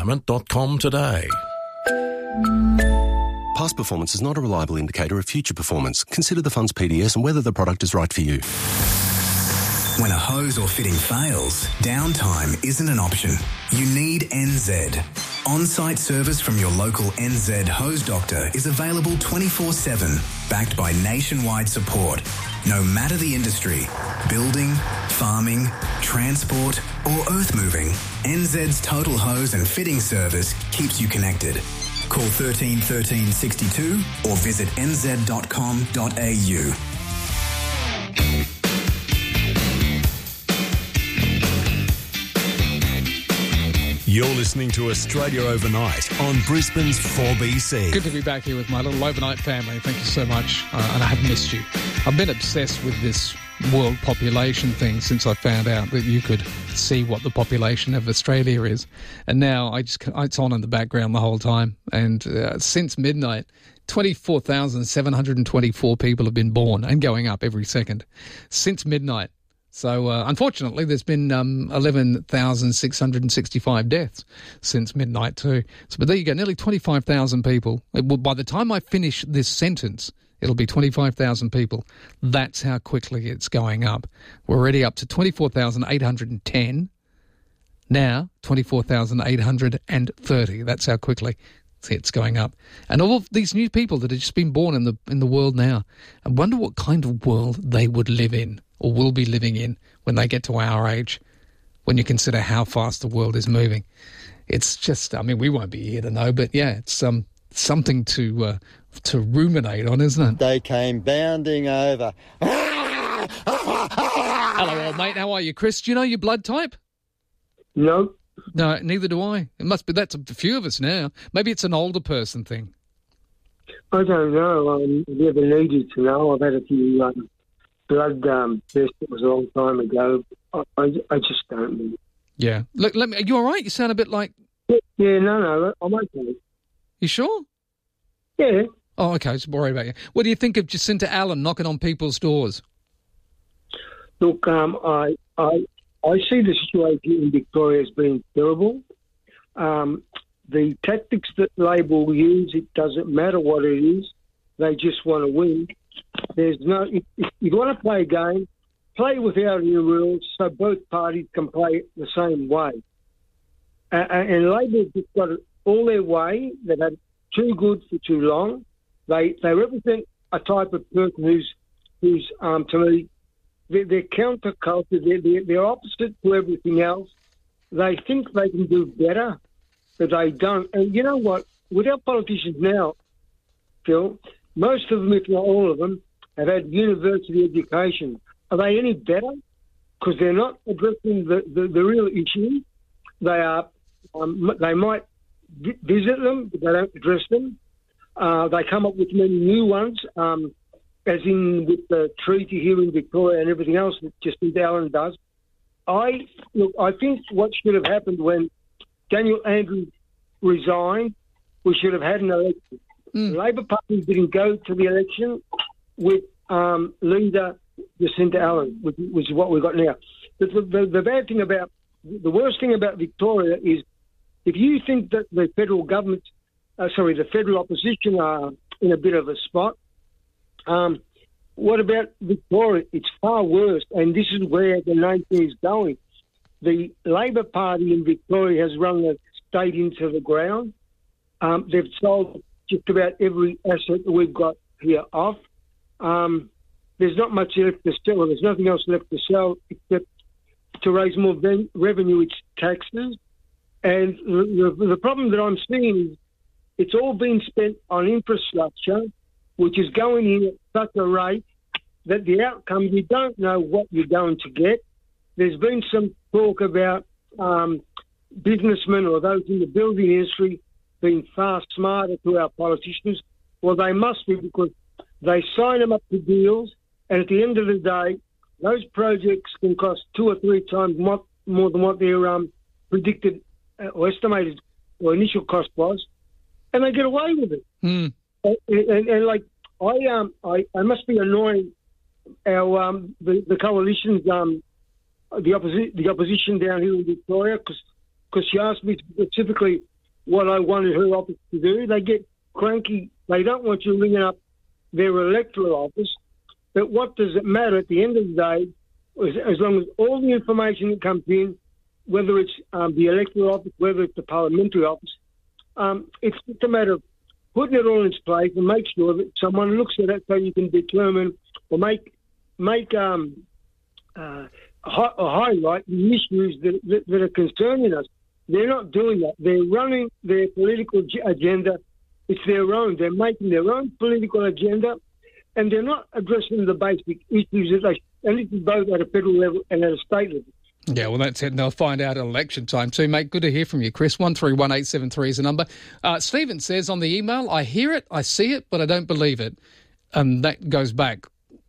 NZretirement.com today. Past performance is not a reliable indicator of future performance. Consider the fund's PDS and whether the product is right for you. When a hose or fitting fails, downtime isn't an option. You need NZ. On-site service from your local NZ hose doctor is available 24/7, backed by nationwide support. No matter the industry, building, farming, transport or earth moving, NZ's total hose and fitting service keeps you connected. Call 13 13 62 or visit nz.com.au. You're listening to Australia Overnight on Brisbane's 4BC. Good to be back here with my little overnight family. Thank you so much. And I have missed you. I've been obsessed with this world population thing since I found out that you could see what the population of Australia is. And now it's on in the background the whole time. And since midnight, 24,724 people have been born and going up every second since midnight. So, unfortunately, there's been 11,665 deaths since midnight too. So, but there you go, nearly 25,000 people. By the time I finish this sentence, it'll be 25,000 people. That's how quickly it's going up. We're already up to 24,810. Now, 24,830. That's how quickly it's going up. And all of these new people that have just been born in the world now, I wonder what kind of world they would live in or will be living in when they get to our age, when you consider how fast the world is moving. It's just, I mean, we won't be here to know, but yeah, it's something to ruminate on, isn't it? They came bounding over. Hello, old mate. How are you, Chris? Do you know your blood type? No. No, neither do I. It must be, that's a few of us now. Maybe it's an older person thing. I don't know. I never needed to know. I've had a few blood tests. It was a long time ago. I just don't know. Yeah. Look, are you all right? You sound a bit like... Yeah, no, I'm okay. You sure? Yeah. Oh, okay. I was worried about you. What do you think of Jacinta Allen knocking on people's doors? Look, I see the situation in Victoria as being terrible. The tactics that Labor will use, it doesn't matter what it is. They just want to win. There's no. If you want to play a game, play without any rules so both parties can play it the same way. And Labor have just got it all their way. They've had too good for too long. They represent a type of person who's to me, they're counterculture. They're opposite to everything else. They think they can do better, but they don't. And you know what? With our politicians now, Phil, most of them, if not all of them, have had university education. Are they any better? Because they're not addressing the real issue. They are. They might visit them, but they don't address them. They come up with many new ones, as in with the treaty here in Victoria and everything else that Jacinta Allen does. I think what should have happened when Daniel Andrews resigned, we should have had an election. The Labor Party didn't go to the election with leader Jacinta Allen, which is what we've got now. The bad thing about, the worst thing about Victoria is if you think that the federal government, the federal opposition are in a bit of a spot, what about Victoria? It's far worse, and this is where the nation is going. The Labor Party in Victoria has run the state into the ground. They've sold just about every asset that we've got here off. There's not much left to sell. There's nothing else left to sell except to raise more revenue. It's taxes. And the problem that I'm seeing is it's all been spent on infrastructure, which is going in at such a rate that the outcome, you don't know what you're going to get. There's been some talk about businessmen or those in the building industry being far smarter to our politicians. Well, they must be, because they sign them up to deals, and at the end of the day, those projects can cost 2 or 3 times more than what their predicted or estimated or initial cost was, and they get away with it. And like I must be annoying our the coalition's the opposition down here in Victoria, because she asked me specifically what I wanted her office to do. They get cranky. They don't want you ringing up their electoral office. But what does it matter at the end of the day, as long as all the information that comes in, whether it's the electoral office, whether it's the parliamentary office, it's just a matter of putting it all in place and make sure that someone looks at it so you can determine or highlight the issues that are concerning us. They're not doing that. They're running their political agenda. It's their own. They're making their own political agenda, and they're not addressing the basic issues and this is both at a federal level and at a state level. Yeah, well, that's it, and they'll find out at election time too, mate. Good to hear from you, Chris. 131873 is the number. Stephen says on the email, I hear it, I see it, but I don't believe it. And that goes back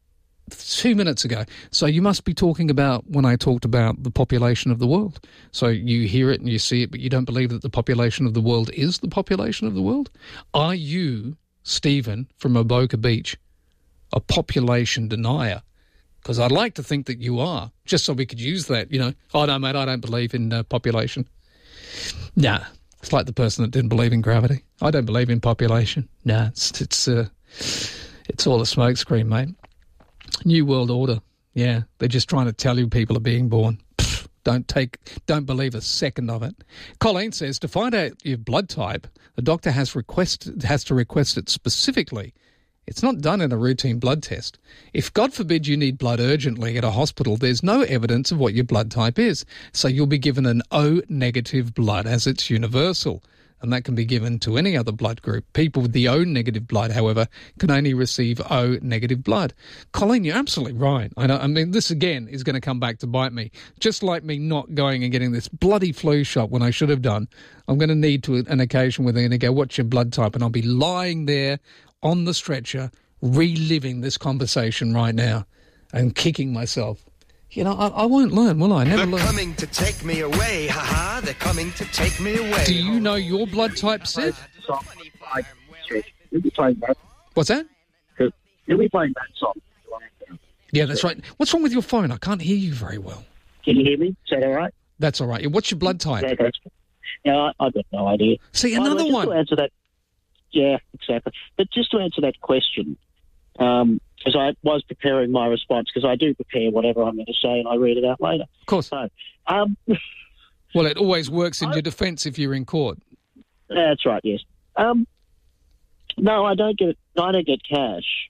2 minutes ago. So you must be talking about when I talked about the population of the world. So you hear it and you see it, but you don't believe that the population of the world is the population of the world? Are you, Stephen, from Oboka Beach, a population denier? Because I'd like to think that you are, just so we could use that, Oh, no, mate, I don't believe in population. Nah, it's like the person that didn't believe in gravity. I don't believe in population. Nah, it's all a smokescreen, mate. New World Order. Yeah, they're just trying to tell you people are being born. Pfft, don't believe a second of it. Colleen says, to find out your blood type, the doctor has to request it specifically. It's not done in a routine blood test. If, God forbid, you need blood urgently at a hospital, there's no evidence of what your blood type is. So you'll be given an O-negative blood, as it's universal. And that can be given to any other blood group. People with the O-negative blood, however, can only receive O-negative blood. Colleen, you're absolutely right. I mean, this again is going to come back to bite me. Just like me not going and getting this bloody flu shot when I should have done, I'm going to need an occasion where they're going to go, what's your blood type? And I'll be lying there on the stretcher, reliving this conversation right now and kicking myself. I won't learn, will I? Never learn. They're coming to take me away, ha-ha. They're coming to take me away. Do you know your blood type, Sid? You'll be playing that. What's that? You'll be playing that song. Yeah, that's right. What's wrong with your phone? I can't hear you very well. Can you hear me? Is that all right? That's all right. What's your blood type? Yeah, I've got no idea. See, another one. To answer that, yeah, exactly. But just to answer that question, because I was preparing my response, because I do prepare whatever I'm going to say and I read it out later. Of course. So, well, it always works in your defence if you're in court. That's right, yes. No, I don't get cash.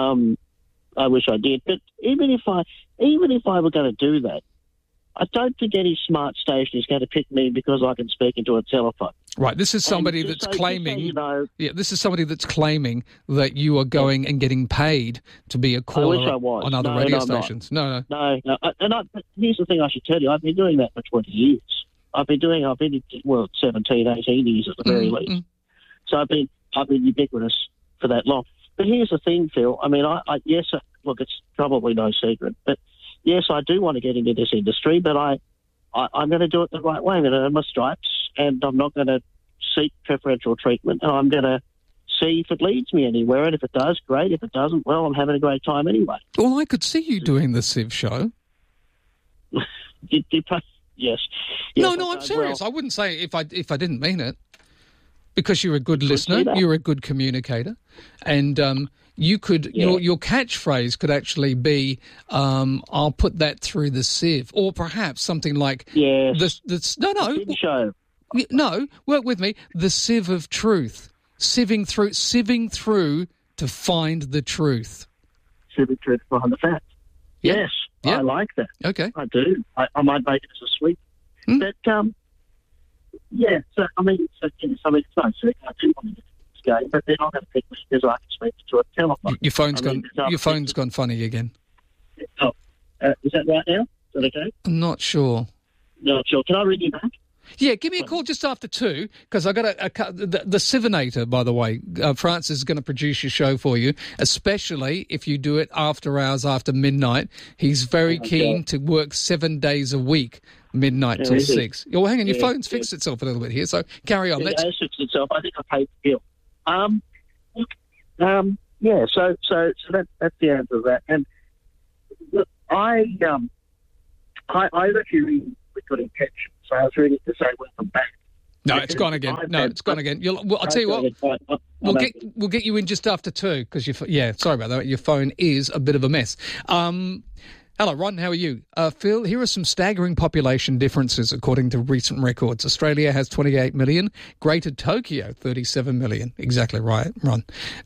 I wish I did. But even if I were going to do that, I don't think any smart station is going to pick me because I can speak into a telephone. Right. This is somebody that's claiming. This is somebody that's claiming that you are going and getting paid to be a caller on other radio stations. No. And here's the thing I should tell you. I've been doing that for 20 years. I've been 17, 18 years at the very least. So I've been ubiquitous for that long. But here's the thing, Phil. I mean, look, it's probably no secret, but yes, I do want to get into this industry, but I'm going to do it the right way. I'm going to earn my stripes, and I'm not going to seek preferential treatment, and I'm going to see if it leads me anywhere, and if it does, great. If it doesn't, well, I'm having a great time anyway. Well, I could see you doing the Civ show. Yes. No, I'm serious. I wouldn't say if I didn't mean it, because you're a good listener, you're a good communicator, and you could your catchphrase could actually be I'll put that through the sieve, or perhaps something like the Civ show. No, work with me. The sieve of truth, sieving through to find the truth. Sieving through to find the fact. Yes, I like that. Okay, I do. I might make it as a sweep, but yeah. So I mean, it's no secret. I do want to get this game, but they're not going to pick me because I can speak to a telephone. Your phone's gone funny again. Oh, is that right now? Is that okay? I'm not sure. Not sure. Can I ring you back? Yeah, give me a call just after 2, because I got the Civinator, by the way. Francis is going to produce your show for you, especially if you do it after hours, after midnight. He's very keen to work 7 days a week, midnight till 6. Oh, hang on, your phone's fixed itself a little bit here, so carry on. It has fixed itself. I think I paid the bill. So that's the answer to that. And look, I actually with good intention. So I was ready to say welcome back. No, it's gone again. It's gone again. I'll tell you what. We'll get you in just after 2 because sorry about that. Your phone is a bit of a mess. Hello, Ron. How are you? Phil, here are some staggering population differences according to recent records. Australia has 28 million. Greater Tokyo, 37 million. Exactly right, Ron.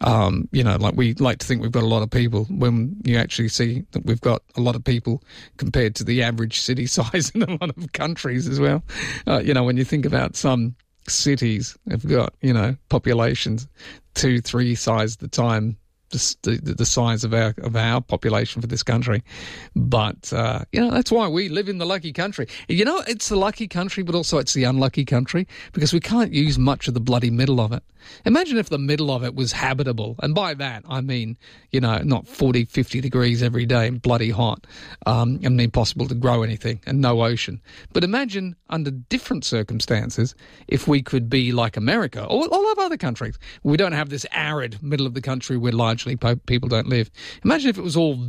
We like to think we've got a lot of people when you actually see that we've got a lot of people compared to the average city size in a lot of countries as well. When you think about some cities have got, populations 2-3 times the time the size of our population for this country. But, that's why we live in the lucky country. It's the lucky country, but also it's the unlucky country because we can't use much of the bloody middle of it. Imagine if the middle of it was habitable. And by that, I mean, not 40, 50 degrees every day and bloody hot and impossible to grow anything and no ocean. But imagine under different circumstances if we could be like America or all of other countries. We don't have this arid middle of the country where largely people don't live. Imagine if it was all,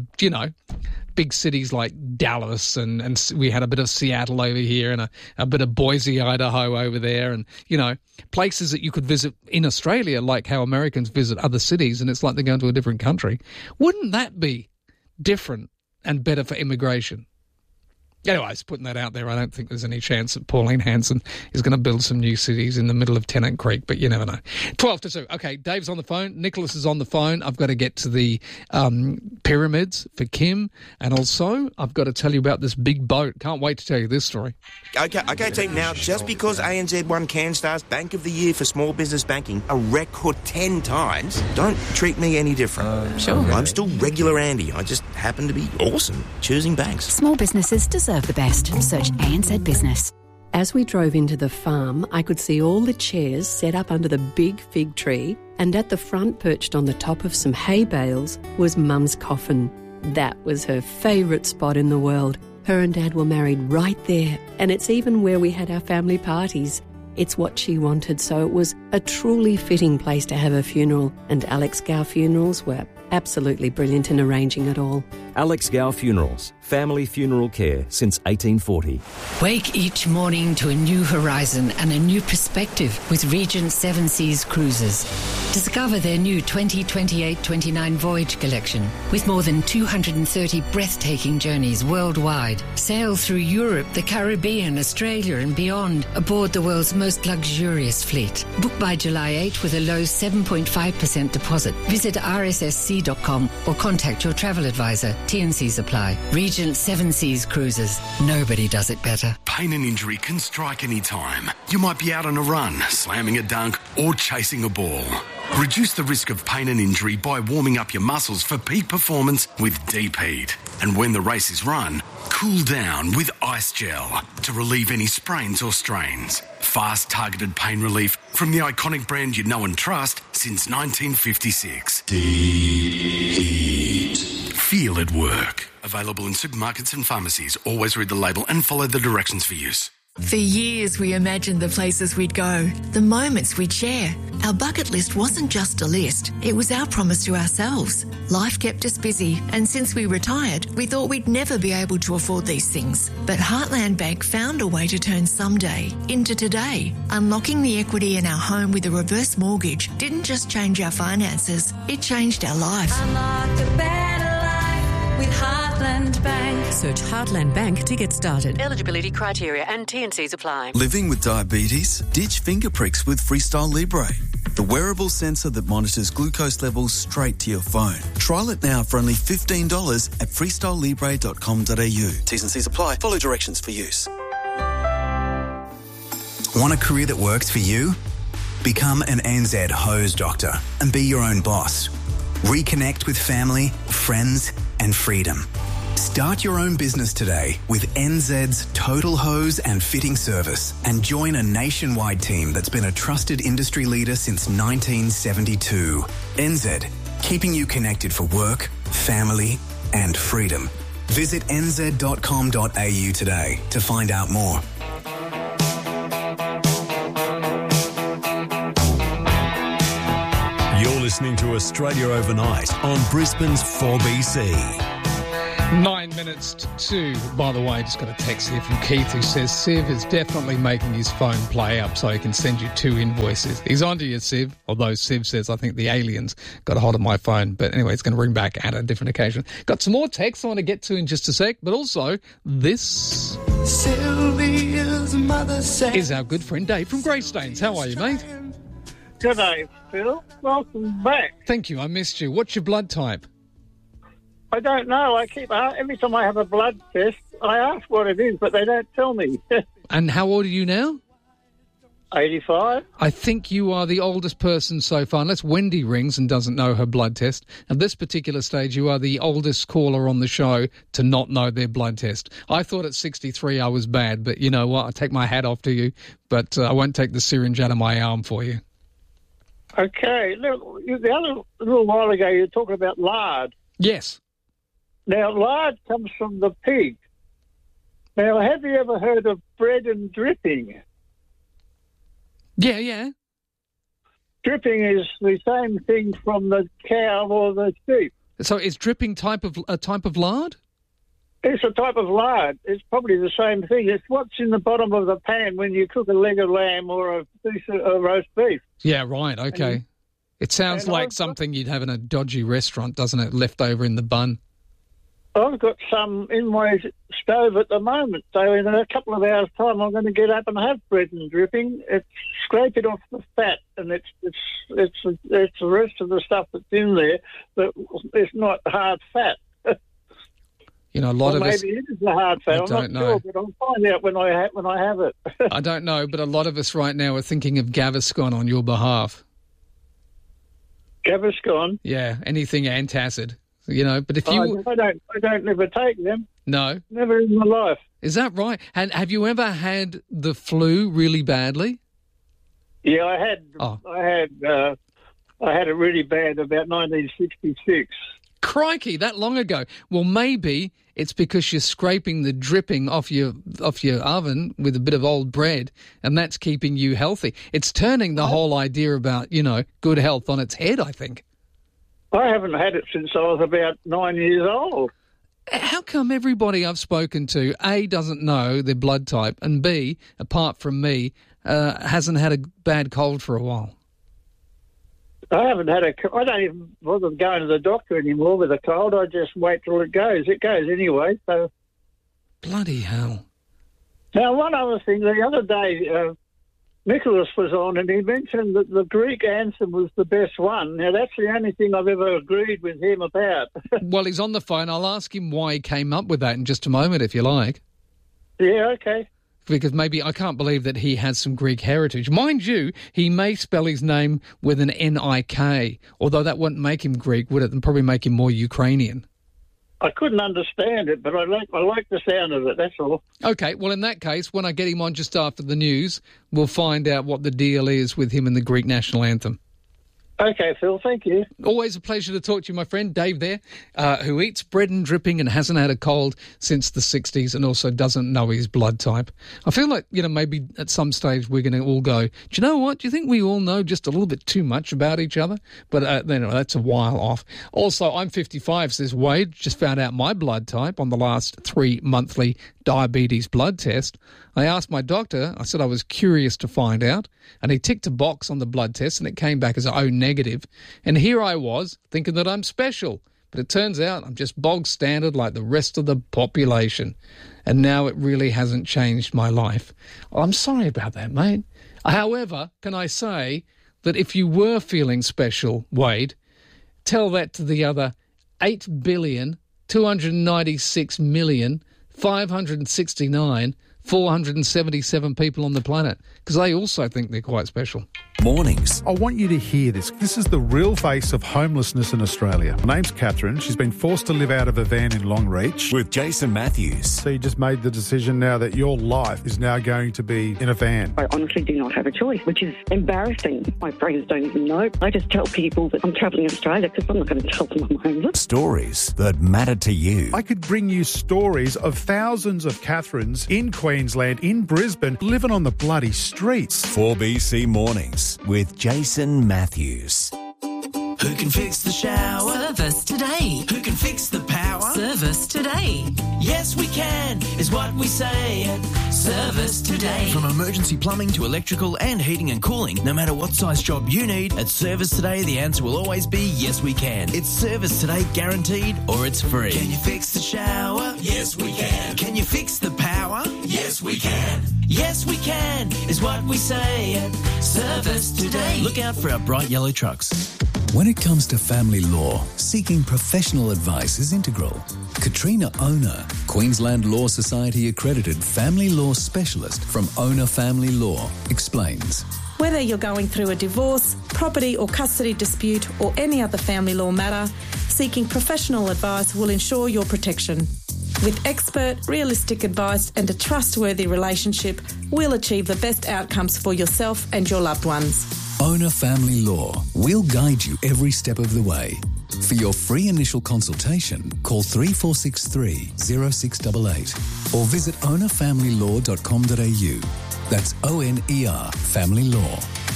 big cities like Dallas and we had a bit of Seattle over here and a bit of Boise, Idaho over there and, places that you could visit in Australia like how Americans visit other cities and it's like they're going to a different country. Wouldn't that be different and better for immigration? Anyways, putting that out there, I don't think there's any chance that Pauline Hanson is going to build some new cities in the middle of Tennant Creek, but you never know. 12-2. Okay, Dave's on the phone. Nicholas is on the phone. I've got to get to the pyramids for Kim, and also I've got to tell you about this big boat. Can't wait to tell you this story. Okay, team. Now, just because ANZ won CanStar's Bank of the Year for small business banking a record 10 times, don't treat me any different. Sure. I'm still regular Andy. I just happen to be awesome choosing banks. Small businesses deserve the best. Search ANZ Business. As we drove into the farm, I could see all the chairs set up under the big fig tree, and at the front, perched on the top of some hay bales, was Mum's coffin. That was her favourite spot in the world. Her and Dad were married right there, and it's even where we had our family parties. It's what she wanted, so it was a truly fitting place to have her funeral, and Alex Gow Funerals were absolutely brilliant in arranging it all. Alex Gow Funerals, family funeral care since 1840. Wake each morning to a new horizon and a new perspective with Regent Seven Seas Cruises. Discover their new 2028-29 voyage collection with more than 230 breathtaking journeys worldwide. Sail through Europe, the Caribbean, Australia and beyond aboard the world's most luxurious fleet. Book by July 8 with a low 7.5% deposit. Visit rssc.com or contact your travel advisor. T&Cs apply. Regent Seven Seas Cruises. Nobody does it better. Pain and injury can strike any time. You might be out on a run, slamming a dunk or chasing a ball. Reduce the risk of pain and injury by warming up your muscles for peak performance with Deep Heat. And when the race is run, cool down with Ice Gel to relieve any sprains or strains. Fast, targeted pain relief from the iconic brand you know and trust since 1956. Deep Heat. Feel it work. Available in supermarkets and pharmacies. Always read the label and follow the directions for use. For years, we imagined the places we'd go, the moments we'd share. Our bucket list wasn't just a list, it was our promise to ourselves. Life kept us busy, and since we retired, we thought we'd never be able to afford these things. But Heartland Bank found a way to turn someday into today. Unlocking the equity in our home with a reverse mortgage didn't just change our finances, it changed our life. Unlock a better life with Heartland Bank. Search Heartland Bank to get started. Eligibility criteria and T&Cs apply. Living with diabetes? Ditch finger pricks with Freestyle Libre, the wearable sensor that monitors glucose levels straight to your phone. Trial it now for only $15 at freestylelibre.com.au. T's and C's apply. Follow directions for use. Want a career that works for you? Become an NZ hose doctor and be your own boss. Reconnect with family, friends, and freedom. Start your own business today with NZ's Total Hose and Fitting Service and join a nationwide team that's been a trusted industry leader since 1972. NZ, keeping you connected for work, family, and freedom. Visit nz.com.au today to find out more. You're listening to Australia Overnight on Brisbane's 4BC. 9 minutes to 2. By the way, just got a text here from Keith who says Siv is definitely making his phone play up so he can send you 2 invoices. He's onto you, Siv, although Siv says, I think the aliens got a hold of my phone. But anyway, it's going to ring back at a different occasion. Got some more texts I want to get to in just a sec, but also this Sylvia's mother said is our good friend Dave from Greystanes. How are you, mate? Good day, Phil. Welcome back. Thank you. I missed you. What's your blood type? I don't know. Every time I have a blood test, I ask what it is, but they don't tell me. And how old are you now? 85. I think you are the oldest person so far, unless Wendy rings and doesn't know her blood test. At this particular stage, you are the oldest caller on the show to not know their blood test. I thought at 63 I was bad, but you know what? I take my hat off to you, but I won't take the syringe out of my arm for you. Okay. Look, a little while ago, you were talking about lard. Yes. Now, lard comes from the pig. Now, have you ever heard of bread and dripping? Yeah. Dripping is the same thing from the cow or the sheep. So is dripping a type of lard? It's a type of lard. It's probably the same thing. It's what's in the bottom of the pan when you cook a leg of lamb or a piece of roast beef. Yeah, right, okay. It sounds like something you'd have in a dodgy restaurant, doesn't it, left over in the bun? I've got some in my stove at the moment, so in a couple of hours' time I'm going to get up and have bread and dripping. Scrape it off the fat, and it's the rest of the stuff that's in there, but it's not hard fat. You know, a lot of us... Maybe it is a hard fat. I'm not sure, but I'll find out when I have it. I don't know, but a lot of us right now are thinking of Gaviscon on your behalf. Gaviscon? Yeah, anything antacid. You know, but if you... I don't ever take them. No? Never in my life. Is that right? And have you ever had the flu really badly? Yeah, I had it really bad about 1966. Crikey, that long ago. Well, maybe it's because you're scraping the dripping off your oven with a bit of old bread, and that's keeping you healthy. It's turning the whole idea about, good health on its head, I think. I haven't had it since I was about 9 years old. How come everybody I've spoken to, A, doesn't know their blood type, and B, apart from me, hasn't had a bad cold for a while? I haven't had I don't even bother going to the doctor anymore with a cold. I just wait till it goes. It goes anyway, so... Bloody hell. Now, one other thing, the other day... Nicholas was on and he mentioned that the Greek anthem was the best one. Now, that's the only thing I've ever agreed with him about. Well, he's on the phone. I'll ask him why he came up with that in just a moment, if you like. Yeah, okay. Because maybe I can't believe that he has some Greek heritage. Mind you, he may spell his name with an N-I-K, although that wouldn't make him Greek, would it? And probably make him more Ukrainian. I couldn't understand it, but I like the sound of it, that's all. Okay, well, in that case, when I get him on just after the news, we'll find out what the deal is with him and the Greek national anthem. Okay, Phil, thank you. Always a pleasure to talk to you, my friend. Dave there, who eats bread and dripping and hasn't had a cold since the 60s and also doesn't know his blood type. I feel like, maybe at some stage we're going to all go, do you know what? Do you think we all know just a little bit too much about each other? But that's a while off. Also, I'm 55, says Wade. Just found out my blood type on the last 3 monthly diabetes blood test. I asked my doctor, I said I was curious to find out, and he ticked a box on the blood test and it came back as O negative. And here I was thinking that I'm special, but it turns out I'm just bog standard like the rest of the population. And now it really hasn't changed my life. I'm sorry about that, mate. However, can I say that if you were feeling special, Wade, tell that to the other 8,296,569,477 people on the planet, because they also think they're quite special. Mornings. I want you to hear this. This is the real face of homelessness in Australia. Her name's Catherine. She's been forced to live out of a van in Longreach. With Jason Matthews. So you just made the decision now that your life is now going to be in a van. I honestly do not have a choice, which is embarrassing. My friends don't even know. I just tell people that I'm travelling Australia because I'm not going to tell them I'm homeless. Stories that matter to you. I could bring you stories of thousands of Catherines in Queensland, in Brisbane, living on the bloody streets. 4BC Mornings with Jason Matthews. Who can fix the shower? Service Today. Who can fix the power? Service Today. Yes, we can, is what we say at Service Today. From emergency plumbing to electrical and heating and cooling, no matter what size job you need, at Service Today, the answer will always be yes, we can. It's Service Today guaranteed or it's free. Can you fix the shower? Yes, we can. Can you fix the power? Yes, we can. Yes, we can, is what we say at Service Today. Look out for our bright yellow trucks. When it comes to family law, seeking professional advice is integral. Katrina Ona, Queensland Law Society accredited family law specialist from Ona Family Law, explains. Whether you're going through a divorce, property or custody dispute or any other family law matter, seeking professional advice will ensure your protection. With expert, realistic advice and a trustworthy relationship, we'll achieve the best outcomes for yourself and your loved ones. Ona Family Law. We'll guide you every step of the way. For your free initial consultation, call 3463 0688 or visit onafamilylaw.com.au. That's ONER Family Law.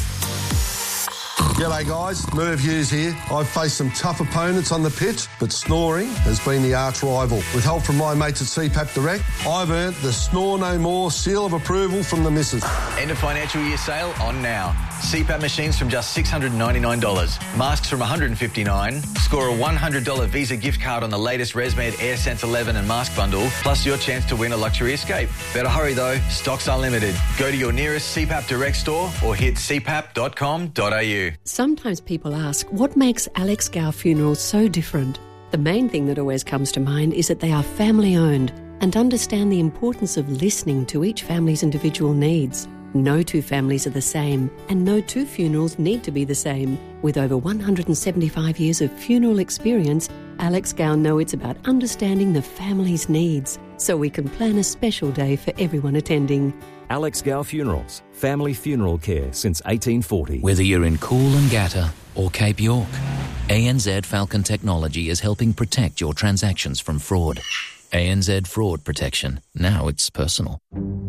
G'day guys, Merv Hughes here. I've faced some tough opponents on the pitch, but snoring has been the arch rival. With help from my mates at CPAP Direct, I've earned the Snore No More seal of approval from the missus. End of financial year sale on now. CPAP machines from just $699. Masks from $159. Score a $100 Visa gift card on the latest ResMed AirSense 11 and mask bundle, plus your chance to win a luxury escape. Better hurry though, stocks are limited. Go to your nearest CPAP Direct store or hit cpap.com.au. Sometimes people ask, what makes Alex Gow Funerals so different? The main thing that always comes to mind is that they are family-owned and understand the importance of listening to each family's individual needs. No two families are the same, and no two funerals need to be the same. With over 175 years of funeral experience, Alex Gow knows it's about understanding the family's needs, so we can plan a special day for everyone attending. Alex Gow Funerals, family funeral care since 1840. Whether you're in Coolangatta or Cape York, ANZ Falcon Technology is helping protect your transactions from fraud. ANZ Fraud Protection. Now it's personal.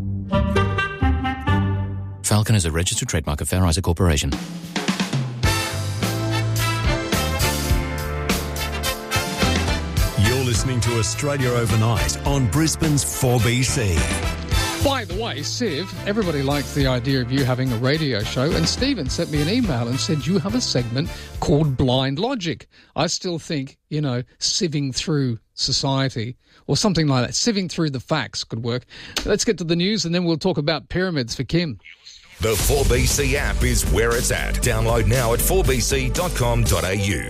Falcon is a registered trademark of Fair Isaac Corporation. You're listening to Australia Overnight on Brisbane's 4BC. By the way, Siv, everybody likes the idea of you having a radio show, and Stephen sent me an email and said you have a segment called Blind Logic. I still think, sieving through society or something like that, sieving through the facts could work. Let's get to the news and then we'll talk about pyramids for Kim. The 4BC app is where it's at. Download now at 4bc.com.au.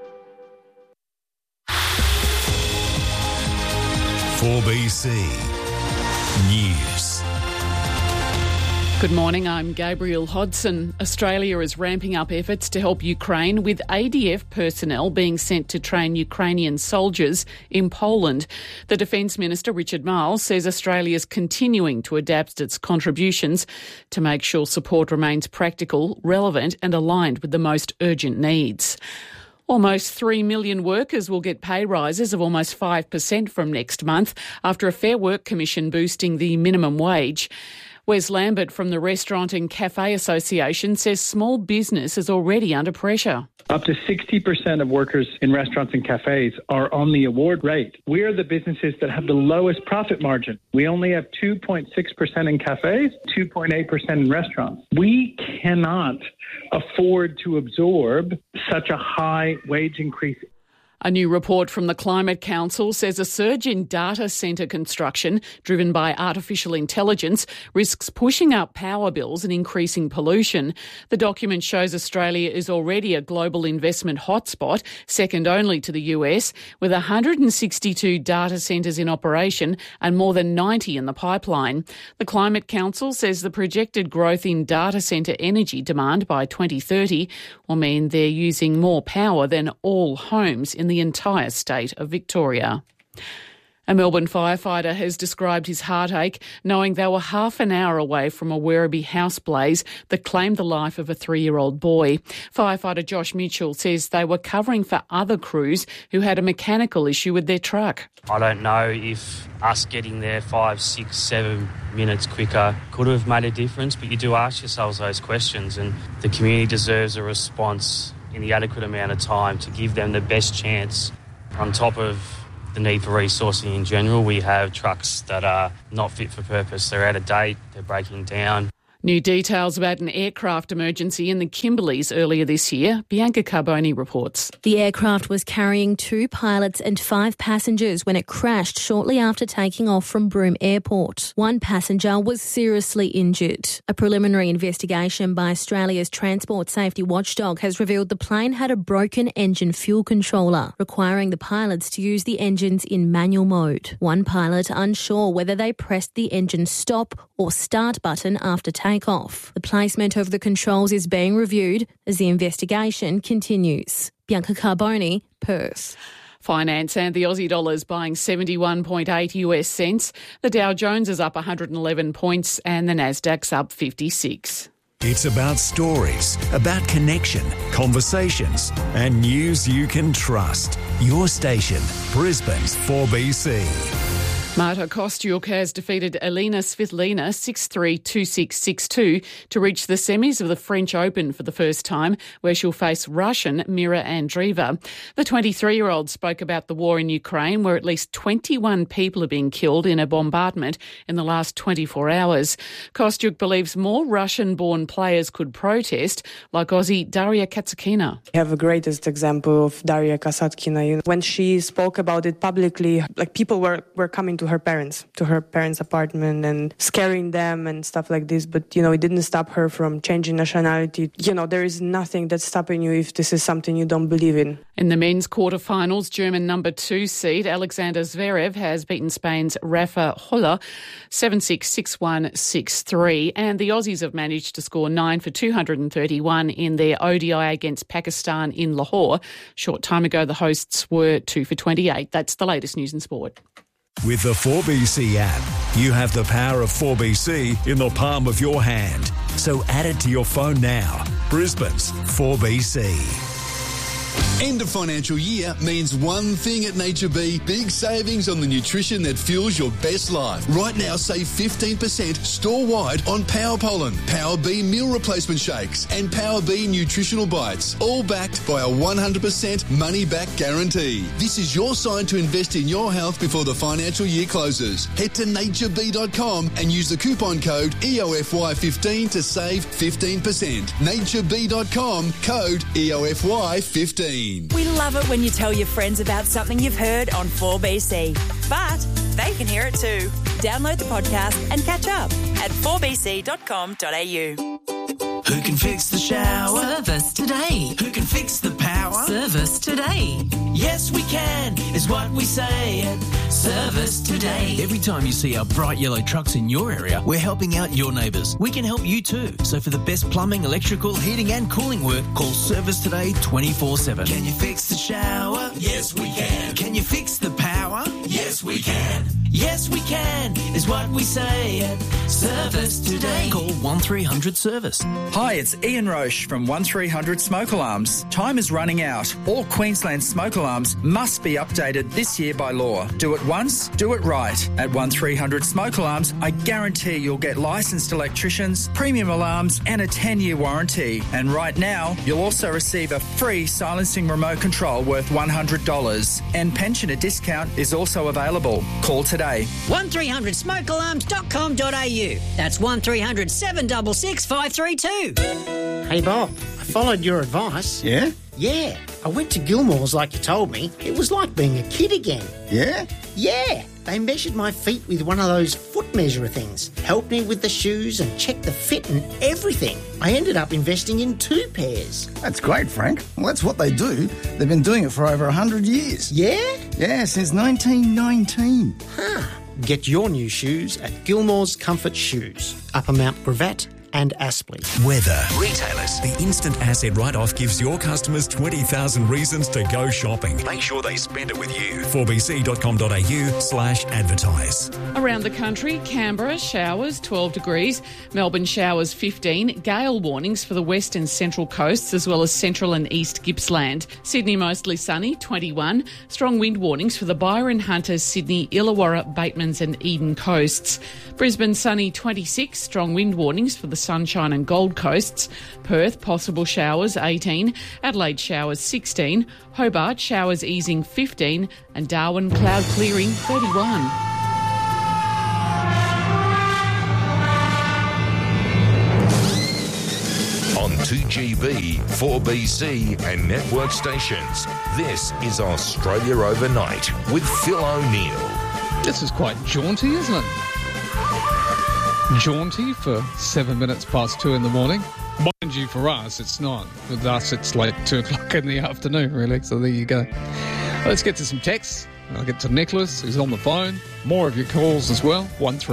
4BC News. Good morning, I'm Gabrielle Hodson. Australia is ramping up efforts to help Ukraine, with ADF personnel being sent to train Ukrainian soldiers in Poland. The Defence Minister, Richard Marles, says Australia is continuing to adapt its contributions to make sure support remains practical, relevant and aligned with the most urgent needs. Almost 3 million workers will get pay rises of almost 5% from next month after a Fair Work Commission boosting the minimum wage. Wes Lambert from the Restaurant and Cafe Association says small business is already under pressure. Up to 60% of workers in restaurants and cafes are on the award rate. We are the businesses that have the lowest profit margin. We only have 2.6% in cafes, 2.8% in restaurants. We cannot afford to absorb such a high wage increase. A new report from the Climate Council says a surge in data centre construction driven by artificial intelligence risks pushing up power bills and increasing pollution. The document shows Australia is already a global investment hotspot, second only to the US, with 162 data centres in operation and more than 90 in the pipeline. The Climate Council says the projected growth in data centre energy demand by 2030 will mean they're using more power than all homes in the entire state of Victoria. A Melbourne firefighter has described his heartache knowing they were half an hour away from a Werribee house blaze that claimed the life of a 3-year-old boy. Firefighter Josh Mitchell says they were covering for other crews who had a mechanical issue with their truck. I don't know if us getting there 5, 6, 7 minutes quicker could have made a difference, but you do ask yourselves those questions, and the community deserves a response in the adequate amount of time to give them the best chance. On top of the need for resourcing in general, we have trucks that are not fit for purpose. They're out of date, they're breaking down. New details about an aircraft emergency in the Kimberleys earlier this year. Bianca Carboni reports. The aircraft was carrying 2 pilots and 5 passengers when it crashed shortly after taking off from Broome Airport. 1 passenger was seriously injured. A preliminary investigation by Australia's Transport Safety Watchdog has revealed the plane had a broken engine fuel controller, requiring the pilots to use the engines in manual mode. One pilot unsure whether they pressed the engine stop or start button after takeoff. The placement of the controls is being reviewed as the investigation continues. Bianca Carboni, Perth. Finance and the Aussie dollar is buying 71.8 US cents. The Dow Jones is up 111 points and the Nasdaq's up 56. It's about stories, about connection, conversations, and news you can trust. Your station, Brisbane's 4BC. Marta Kostyuk has defeated Elina Svitolina 6-3, 2-6, 6-2 to reach the semis of the French Open for the first time, where she'll face Russian Mira Andreeva. The 23-year-old spoke about the war in Ukraine, where at least 21 people are being killed in a bombardment in the last 24 hours. Kostyuk believes more Russian-born players could protest, like Aussie Daria Kasatkina. I have a greatest example of Daria Kasatkina. When she spoke about it publicly, like people were coming to her parents' apartment and scaring them and stuff like this. But, it didn't stop her from changing nationality. There is nothing that's stopping you if this is something you don't believe in. In the men's quarterfinals, German number 2 seed Alexander Zverev has beaten Spain's Rafa Holler 7-6, 6-1, 6-3. And the Aussies have managed to score 9 for 231 in their ODI against Pakistan in Lahore. Short time ago, the hosts were 2 for 28. That's the latest news in sport. With the 4BC app, you have the power of 4BC in the palm of your hand. So add it to your phone now. Brisbane's 4BC. End of financial year means one thing at Nature B, big savings on the nutrition that fuels your best life. Right now, save 15% store-wide on Power Pollen, Power B meal replacement shakes and Power B nutritional bites, all backed by a 100% money-back guarantee. This is your sign to invest in your health before the financial year closes. Head to natureb.com and use the coupon code EOFY15 to save 15%. natureb.com, code EOFY15. We love it when you tell your friends about something you've heard on 4BC. But they can hear it too. Download the podcast and catch up at 4bc.com.au. Who can fix the shower? Service Today. Who can fix the power? Service Today. Yes, we can, is what we say at Service Today. Every time you see our bright yellow trucks in your area, we're helping out your neighbours. We can help you too. So for the best plumbing, electrical, heating and cooling work, call Service Today 24/7. Can you fix the shower? Yes, we can. Can you fix the power? Yes, we can. Yes, we can, is what we say at Service Today. Call 1300 Service. Hi, it's Ian Roche from 1300 Smoke Alarms. Time is running out. All Queensland smoke alarms must be updated this year by law. Do it once, do it right. At 1300 Smoke Alarms, I guarantee you'll get licensed electricians, premium alarms and a 10-year warranty. And right now, you'll also receive a free silencing remote control worth $100. And pensioner discount is also available. Call today. 1300smokealarms.com.au. That's 1300 766 532. Hey Bob, I followed your advice. Yeah? Yeah. I went to Gilmore's like you told me. It was like being a kid again. Yeah? Yeah. They measured my feet with one of those foot measurer things, helped me with the shoes and checked the fit and everything. I ended up investing in 2 pairs. That's great, Frank. Well, that's what they do. They've been doing it for over 100 years. Yeah? Yeah, since 1919. Huh. Get your new shoes at Gilmore's Comfort Shoes, Upper Mount Gravatt and Aspley. Weather. Retailers. The instant asset write-off gives your customers 20,000 reasons to go shopping. Make sure they spend it with you. 4bc.com.au/advertise. Around the country, Canberra, showers, 12 degrees. Melbourne, showers, 15. Gale warnings for the west and central coasts, as well as central and east Gippsland. Sydney, mostly sunny, 21. Strong wind warnings for the Byron, Hunters, Sydney, Illawarra, Batemans and Eden coasts. Brisbane, sunny, 26. Strong wind warnings for the sunshine and Gold Coasts. Perth, possible showers 18. Adelaide, showers 16. Hobart, showers easing 15. And Darwin, cloud clearing 31. On 2GB, 4BC and network stations, this is Australia Overnight with Phil O'Neill. This is quite jaunty, isn't it? Jaunty for 7 minutes past 2 in the morning. Mind you, for us, it's not. With us, it's like 2 o'clock in the afternoon, really. So there you go. Let's get to some texts. I'll get to Nicholas, who's on the phone. More of your calls as well,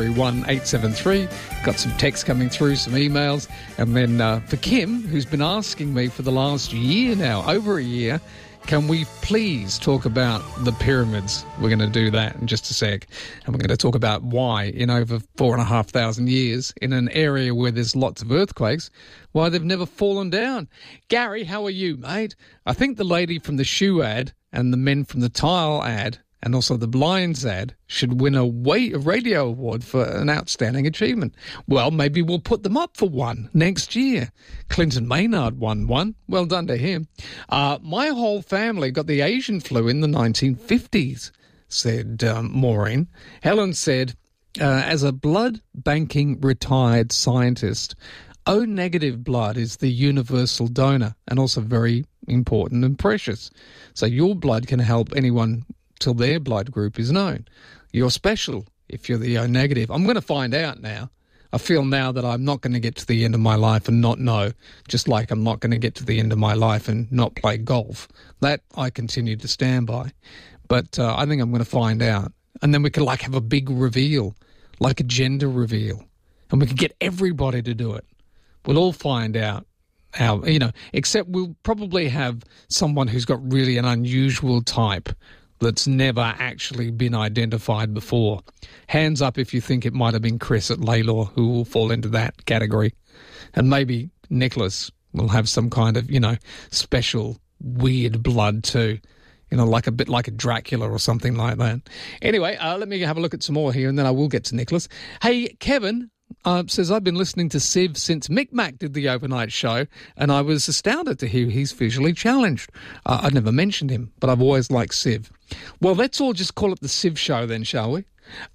131873. Got some texts coming through, some emails. And then for Kim, who's been asking me for the last year now, over a year, can we please talk about the pyramids? We're going to do that in just a sec. And we're going to talk about why, in over 4,500 years, in an area where there's lots of earthquakes, why they've never fallen down. Gary, how are you, mate? I think the lady from the shoe ad and the men from the tile ad and also the blinds ad should win a radio award for an outstanding achievement. Well, maybe we'll put them up for one next year. Clinton Maynard won one. Well done to him. My whole family got the Asian flu in the 1950s, said Maureen. Helen said, as a blood banking retired scientist, O negative blood is the universal donor and also very important and precious. So your blood can help anyone till their blood group is known. You're special if you're the O negative. I'm going to find out now. I feel now that I'm not going to get to the end of my life and not know, just like I'm not going to get to the end of my life and not play golf. That I continue to stand by. But I think I'm going to find out. And then we could have a big reveal, like a gender reveal. And we could get everybody to do it. We'll all find out how, except we'll probably have someone who's got really an unusual type that's never actually been identified before. Hands up if you think it might have been Chris at Laylaw who will fall into that category. And maybe Nicholas will have some kind of, special weird blood too. Like a bit like a Dracula or something like that. Anyway, let me have a look at some more here and then I will get to Nicholas. Hey, Kevin says, I've been listening to Siv since Mick Mac did the overnight show, and I was astounded to hear he's visually challenged. I never mentioned him, but I've always liked Siv. Well, let's all just call it the Siv show then, shall we?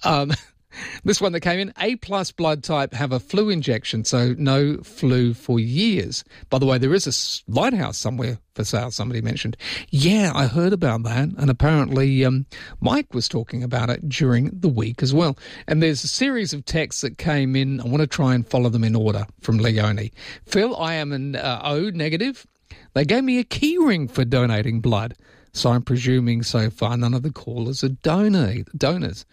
This one that came in, A+ blood type have a flu injection, so no flu for years. By the way, there is a lighthouse somewhere for sale, somebody mentioned. Yeah, I heard about that, and apparently Mike was talking about it during the week as well. And there's a series of texts that came in. I want to try and follow them in order from Leonie. Phil, I am an O negative. They gave me a key ring for donating blood. So I'm presuming so far none of the callers are donors.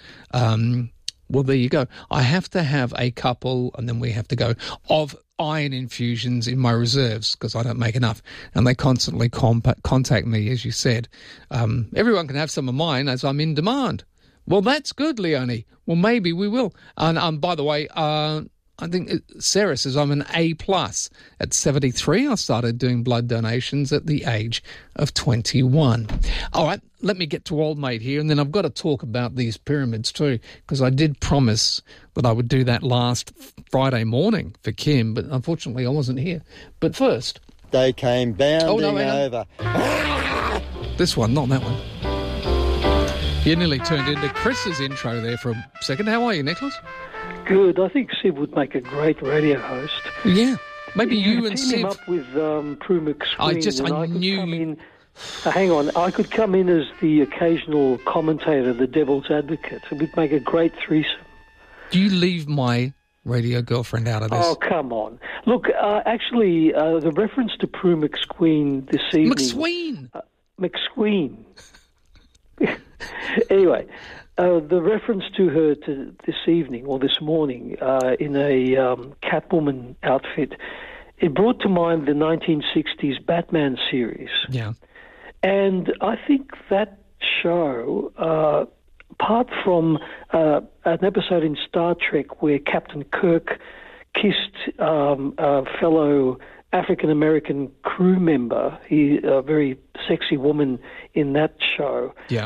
Well, there you go. I have to have a couple, and then we have to go, of iron infusions in my reserves because I don't make enough. And they constantly contact me, as you said. Everyone can have some of mine as I'm in demand. Well, that's good, Leonie. Well, maybe we will. And by the way, I think Sarah says I'm an A+. At 73, I started doing blood donations at the age of 21. All right, let me get to old mate here, and then I've got to talk about these pyramids too, because I did promise that I would do that last Friday morning for Kim, but unfortunately I wasn't here. But first... They came bounding over. This one, not that one. You nearly turned into Chris's intro there for a second. How are you, Nicholas? Good. I think Siv would make a great radio host. Yeah. Maybe you and Siv. Team him up with Prue McSween. I knew... hang on. I could come in as the occasional commentator, the devil's advocate. It would make a great threesome. Do you leave my radio girlfriend out of this? Oh, come on. Look, actually, the reference to Prue McSween this evening... McSween. Anyway... the reference to her to this evening or this morning in a Catwoman outfit, it brought to mind the 1960s Batman series. Yeah. And I think that show, apart from an episode in Star Trek where Captain Kirk kissed a fellow African-American crew member, a very sexy woman in that show. Yeah.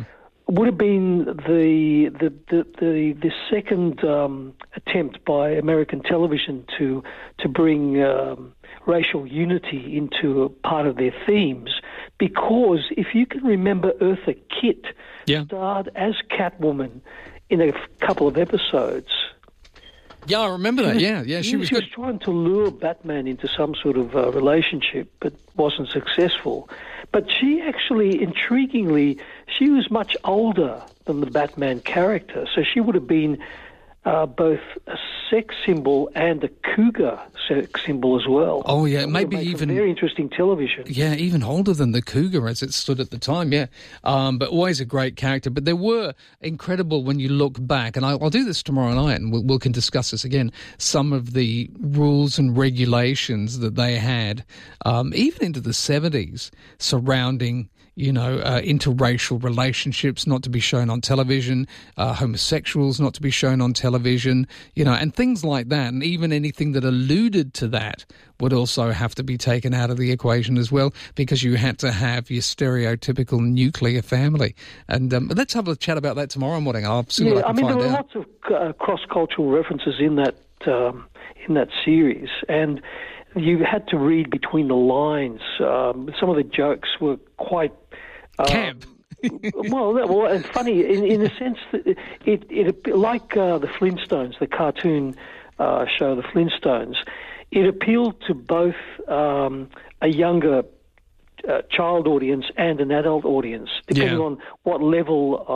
would have been the second attempt by American television to bring racial unity into a part of their themes, because if you can remember, Eartha Kitt starred as Catwoman in a couple of episodes. Yeah, I remember that. She was good. Trying to lure Batman into some sort of relationship, but wasn't successful. But she actually, intriguingly, she was much older than the Batman character, so she would have been both a sex symbol and a cougar sex symbol as well. Oh, yeah, maybe even... very interesting television. Yeah, even older than the cougar as it stood at the time, but always a great character. But there were incredible, when you look back, and I'll do this tomorrow night, and we can discuss this again, some of the rules and regulations that they had, even into the 70s, surrounding interracial relationships not to be shown on television, homosexuals not to be shown on television, and things like that. And even anything that alluded to that would also have to be taken out of the equation as well, because you had to have your stereotypical nuclear family. And let's have a chat about that tomorrow morning. I'll see what I can find out. There were lots of cross-cultural references in that series, and you had to read between the lines. Some of the jokes were quite... camp. well, and funny in the sense that it like the Flintstones, the cartoon show, the Flintstones, it appealed to both a younger child audience and an adult audience, depending on what level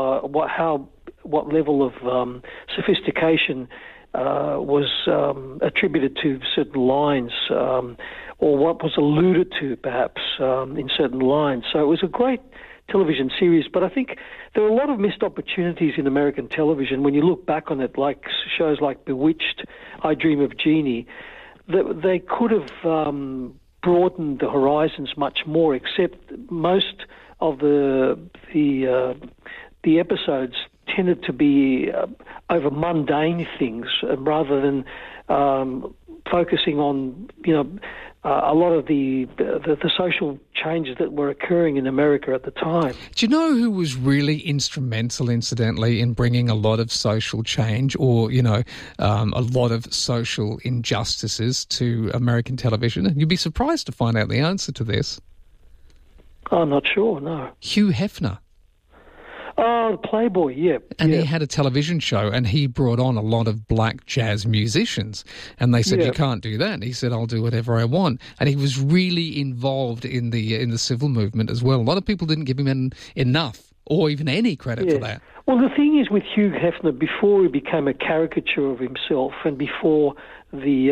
of sophistication was attributed to certain lines, or what was alluded to, perhaps, in certain lines. So it was a great television series, but I think there are a lot of missed opportunities in American television when you look back on it, like shows like Bewitched, I Dream of Jeannie, that they could have broadened the horizons much more, except most of the episodes tended to be over mundane things rather than focusing on, a lot of the social changes that were occurring in America at the time. Do you know who was really instrumental, incidentally, in bringing a lot of social change or, a lot of social injustices to American television? And you'd be surprised to find out the answer to this. I'm not sure, no. Hugh Hefner. Oh, Playboy, yeah. And he had a television show, and he brought on a lot of black jazz musicians. And they said, you can't do that. And he said, I'll do whatever I want. And he was really involved in the civil movement as well. A lot of people didn't give him enough or even any credit for that. Well, the thing is with Hugh Hefner, before he became a caricature of himself and before the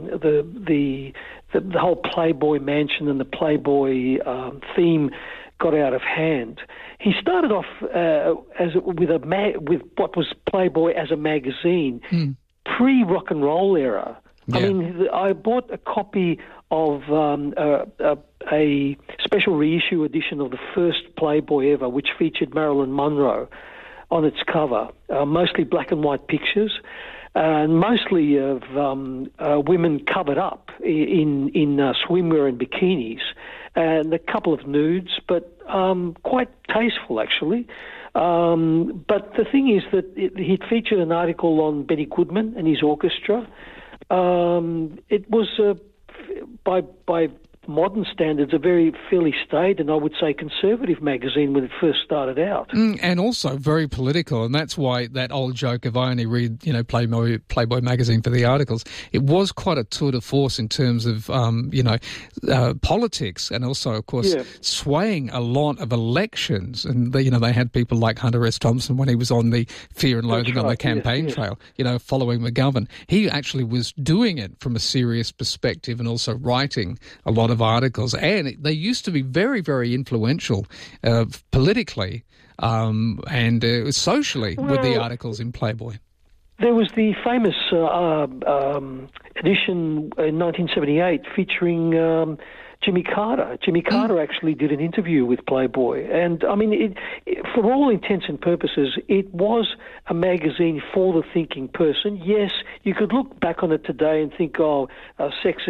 whole Playboy mansion and the Playboy theme got out of hand, he started off with what was Playboy as a magazine, pre-rock and roll era. Yeah. I mean, I bought a copy of a special reissue edition of the first Playboy ever, which featured Marilyn Monroe on its cover, mostly black and white pictures, and mostly of women covered up in swimwear and bikinis, and a couple of nudes, but quite tasteful, actually. But the thing is that he'd featured an article on Benny Goodman and his orchestra. It was, by modern standards, a very fairly staid and I would say conservative magazine when it first started out. And also very political, and that's why that old joke of I only read, Playboy magazine for the articles, it was quite a tour de force in terms of, politics and also, of course, swaying a lot of elections. And, they had people like Hunter S. Thompson when he was on the Fear and Loathing on the campaign trail, following McGovern. He actually was doing it from a serious perspective and also writing a lot of articles, and they used to be very, very influential politically and socially with the articles in Playboy. There was the famous edition in 1978 featuring Jimmy Carter. Jimmy Carter actually did an interview with Playboy, and I mean, for all intents and purposes, it was a magazine for the thinking person. Yes, you could look back on it today and think,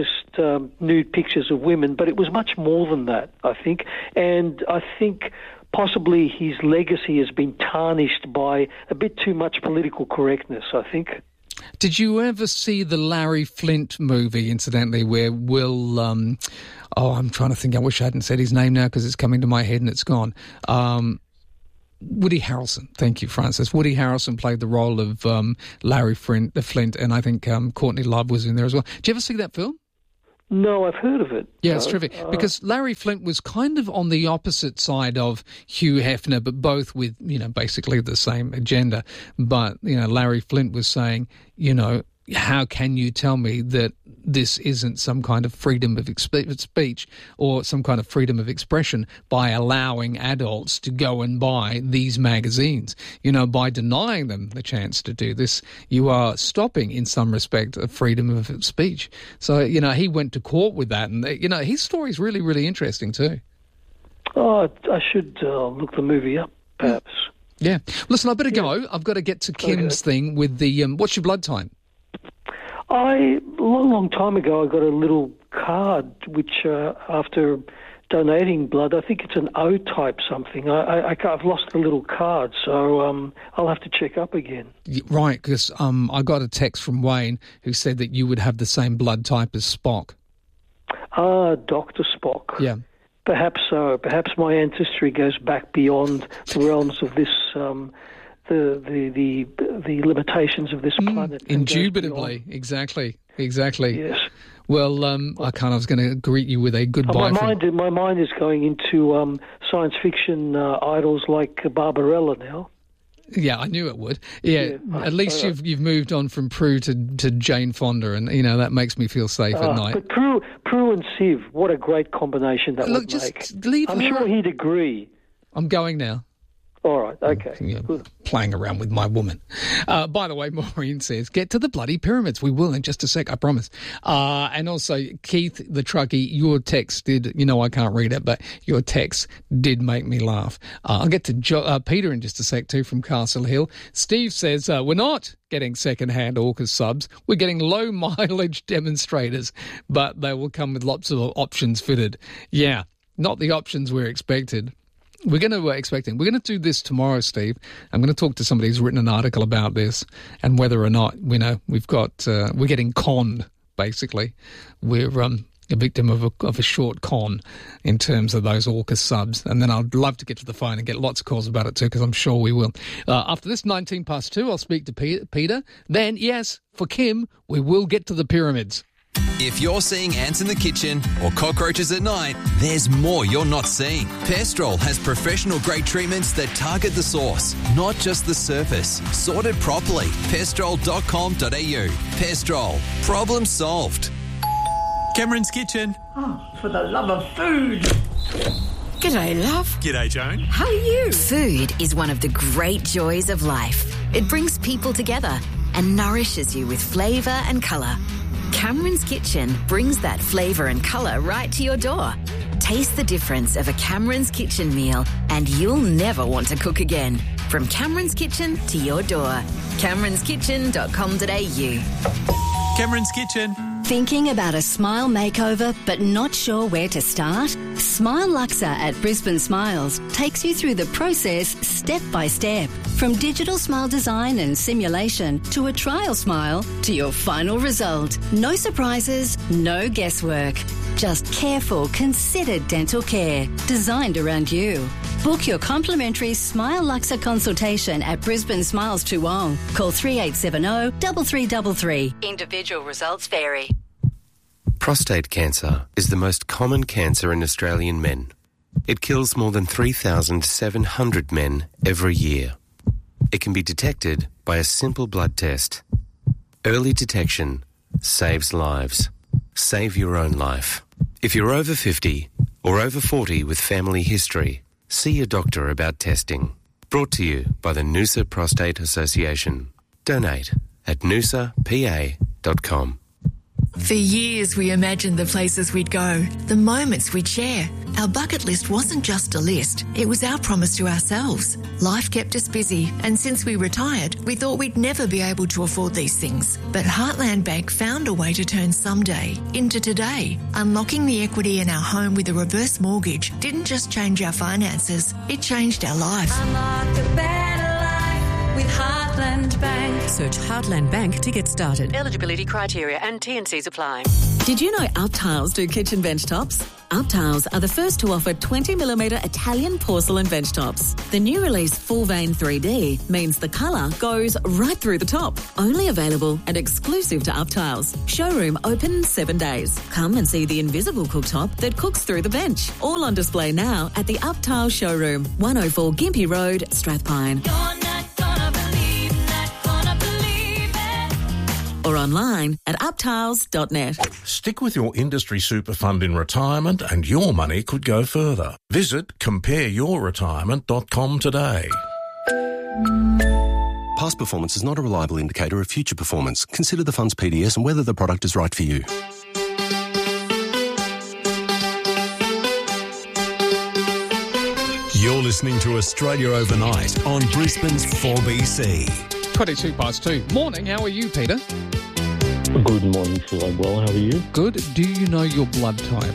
sexist nude pictures of women, but it was much more than that, I think. And I think possibly his legacy has been tarnished by a bit too much political correctness, I think. Did you ever see the Larry Flynt movie, incidentally, where Will... I'm trying to think. I wish I hadn't said his name now because it's coming to my head and it's gone. Woody Harrelson. Thank you, Francis. Woody Harrelson played the role of Larry Flynt, and I think Courtney Love was in there as well. Did you ever see that film? No, I've heard of it. Yeah, it's terrific. Because Larry Flynt was kind of on the opposite side of Hugh Hefner, but both with, basically the same agenda. But, Larry Flynt was saying, how can you tell me that this isn't some kind of freedom of speech or some kind of freedom of expression by allowing adults to go and buy these magazines? By denying them the chance to do this, you are stopping, in some respect, a freedom of speech. So, he went to court with that. And, his story is really, really interesting too. Oh, I should look the movie up, perhaps. Yeah. Listen, I better go. I've got to get to Kim's thing with the what's your blood type? A long time ago, I got a little card which, after donating blood, I think it's an O type something. I've lost the little card, so I'll have to check up again. Right, because I got a text from Wayne who said that you would have the same blood type as Spock. Dr. Spock. Yeah. Perhaps so. Perhaps my ancestry goes back beyond the realms of this. The limitations of this planet. Indubitably, exactly. Yes. Well, I was going to greet you with a goodbye. My mind is going into science fiction idols like Barbarella now. Yeah, I knew it would. Yeah, at least you've moved on from Prue to Jane Fonda, and that makes me feel safe at night. But Prue and Civ, what a great combination that would make. I'm sure he'd agree. I'm going now. All right, okay. Playing around with my woman. By the way, Maureen says, get to the bloody pyramids. We will in just a sec, I promise. And also, Keith, the truckie, your text did, I can't read it, but your text did make me laugh. I'll get to Peter in just a sec too from Castle Hill. Steve says, we're not getting second-hand AUKUS subs. We're getting low-mileage demonstrators, but they will come with lots of options fitted. Yeah, not the options we're expected. We're going to do this tomorrow, Steve. I'm going to talk to somebody who's written an article about this and whether or not, we're getting conned, basically. We're a victim of a short con in terms of those AUKUS subs. And then I'd love to get to the phone and get lots of calls about it too, because I'm sure we will. After this, 2:19, I'll speak to Peter. Then, yes, for Kim, we will get to the pyramids. If you're seeing ants in the kitchen or cockroaches at night, there's more you're not seeing. Pestrol has professional-grade treatments that target the source, not just the surface. Sorted properly. Pestrol.com.au. Pestrol. Problem solved. Cameron's Kitchen. Oh, for the love of food. G'day, love. G'day, Joan. How are you? Food is one of the great joys of life. It brings people together and nourishes you with flavour and colour. Cameron's Kitchen brings that flavour and colour right to your door. Taste the difference of a Cameron's Kitchen meal and you'll never want to cook again. From Cameron's Kitchen to your door. CameronsKitchen.com.au. Cameron's Kitchen. Thinking about a smile makeover but not sure where to start? Smile Luxa at Brisbane Smiles takes you through the process step by step. From digital smile design and simulation to a trial smile to your final result. No surprises, no guesswork. Just careful, considered dental care designed around you. Book your complimentary Smile Luxa consultation at Brisbane Smiles Toowong. Call 3870 3333. Individual results vary. Prostate cancer is the most common cancer in Australian men. It kills more than 3,700 men every year. It can be detected by a simple blood test. Early detection saves lives. Save your own life. If you're over 50 or over 40 with family history, see your doctor about testing. Brought to you by the Noosa Prostate Association. Donate at noosapa.com. For years we imagined the places we'd go, the moments we'd share, Our bucket list wasn't just a list, it was our promise to ourselves. Life kept us busy, and since we retired, we thought we'd never be able to afford these things. But Heartland Bank found a way to turn someday into today. Unlocking the equity in our home with a reverse mortgage didn't just change our finances, it changed our life. Unlock a better life with Heartland Bank. Search Heartland Bank to get started. Eligibility criteria and T&Cs apply. Did you know Up Tiles do kitchen bench tops? Up Tiles are the first to offer 20mm Italian porcelain bench tops. The new release Full Vein 3D means the colour goes right through the top. Only available and exclusive to Up Tiles. Showroom open 7 days. Come and see the invisible cooktop that cooks through the bench. All on display now at the Up Tiles showroom, 104 Gympie Road, Strathpine. Or online at uptiles.net. Stick with your industry super fund in retirement and your money could go further. Visit compareyourretirement.com today. Past performance is not a reliable indicator of future performance. Consider the fund's PDS and whether the product is right for you. You're listening to Australia Overnight on Brisbane's 4BC. 2:22. Morning, how are you, Peter? Good morning, Phil. I'm well. How are you? Good. Do you know your blood type?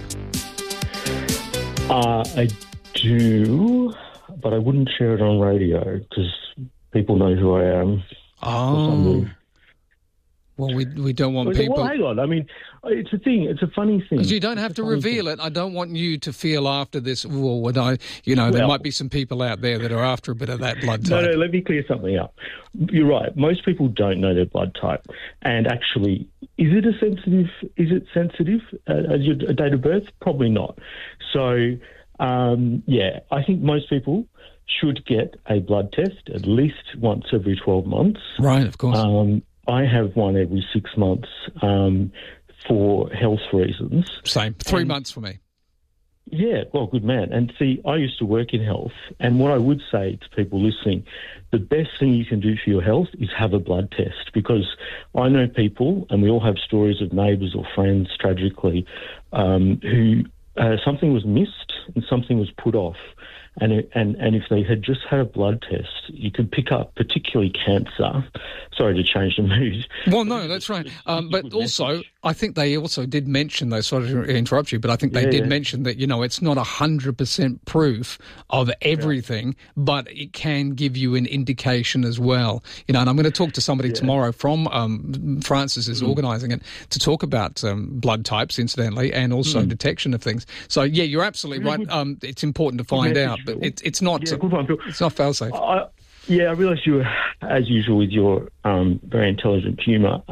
I do, but I wouldn't share it on radio because people know who I am. Oh. Well, we don't want people... Well, hang on. I mean, it's a thing. It's a funny thing. Because you don't have to reveal it. I don't want you to feel after this, well, would I... You know, there might be some people out there that are after a bit of that blood type. No, let me clear something up. You're right. Most people don't know their blood type. And actually, is it sensitive as your date of birth? Probably not. So, I think most people should get a blood test at least once every 12 months. Right, of course. I have one every 6 months for health reasons. Same. 3 months for me. Yeah, well, good man. And see, I used to work in health, and what I would say to people listening, the best thing you can do for your health is have a blood test, because I know people, and we all have stories of neighbours or friends, tragically, who something was missed and something was put off. And if they had just had a blood test, you could pick up particularly cancer. Sorry to change the mood. Well, no, that's right. But also, I think they also did mention, though, sorry to interrupt you, but I think they did mention that, you know, it's not 100% proof of everything, but it can give you an indication as well. You know, and I'm going to talk to somebody tomorrow from Francis is organising it to talk about blood types, incidentally, and also detection of things. So, yeah, you're absolutely right. It's important to find out. But it's not. Yeah, good one, Phil. It's not fail-safe. I realise you, as usual, with your very intelligent humour.